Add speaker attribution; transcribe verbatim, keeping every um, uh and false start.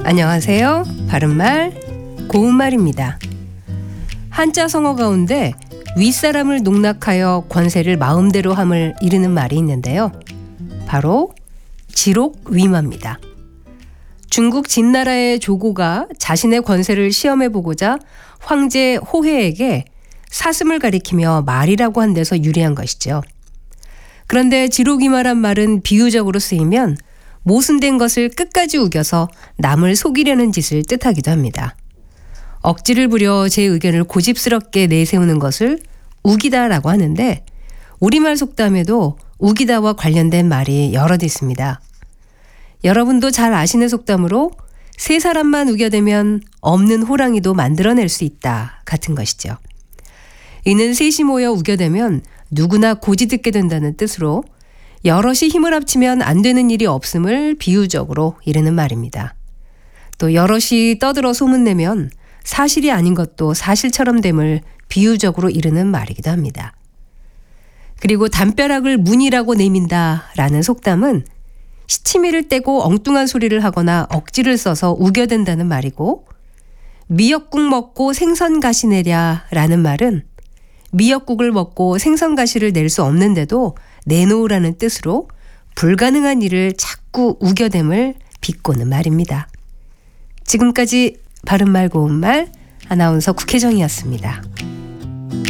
Speaker 1: 안녕하세요. 바른말 고운말입니다. 한자 성어 가운데 윗사람을 농락하여 권세를 마음대로 함을 이르는 말이 있는데요. 바로 지록위마입니다. 중국 진나라의 조고가 자신의 권세를 시험해보고자 황제 호해에게 사슴을 가리키며 말이라고 한 데서 유래한 것이죠. 그런데 지록위마란 말은 비유적으로 쓰이면 모순된 것을 끝까지 우겨서 남을 속이려는 짓을 뜻하기도 합니다. 억지를 부려 제 의견을 고집스럽게 내세우는 것을 우기다라고 하는데 우리말 속담에도 우기다와 관련된 말이 여럿 있습니다. 여러분도 잘 아시는 속담으로 세 사람만 우겨대면 없는 호랑이도 만들어낼 수 있다 같은 것이죠. 이는 셋이 모여 우겨대면 누구나 고지 듣게 된다는 뜻으로 여럿이 힘을 합치면 안 되는 일이 없음을 비유적으로 이르는 말입니다. 또 여럿이 떠들어 소문내면 사실이 아닌 것도 사실처럼 됨을 비유적으로 이르는 말이기도 합니다. 그리고 담벼락을 문이라고 내민다라는 속담은 시치미를 떼고 엉뚱한 소리를 하거나 억지를 써서 우겨댄다는 말이고, 미역국 먹고 생선가시 내랴라는 말은 미역국을 먹고 생선가시를 낼 수 없는데도 내놓으라는 뜻으로 불가능한 일을 자꾸 우겨댐을 비꼬는 말입니다. 지금까지 바른말 고운말 아나운서 국혜정이었습니다.